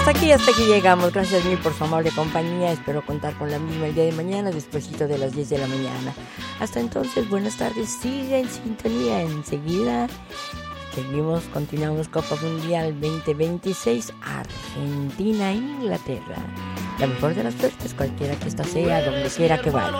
Hasta aquí llegamos. Gracias mil por su amable compañía. Espero contar con la misma el día de mañana, despuesito de las 10 de la mañana. Hasta entonces, buenas tardes. Siga en sintonía. Enseguida continuamos Copa Mundial 2026, Argentina, Inglaterra. La mejor de las suertes, cualquiera que esta sea, donde quiera que vaya.